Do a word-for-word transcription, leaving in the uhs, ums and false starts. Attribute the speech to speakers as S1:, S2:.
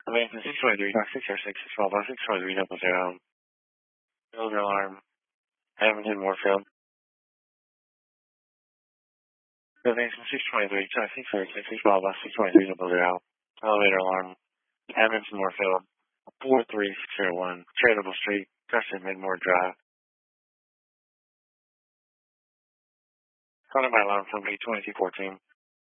S1: Advancing six twenty-three, six oh six, six twelve, six twenty-three, double zero. Builder alarm, Hamilton Moorfield. Advancing six twenty-three, six oh six, six twelve, six twenty-three, double zero. Elevator alarm, Hamilton Moorfield, four three six zero one, Charitable Street, Crescent Midmore Drive. Calling my alarm from eight twenty-two fourteen.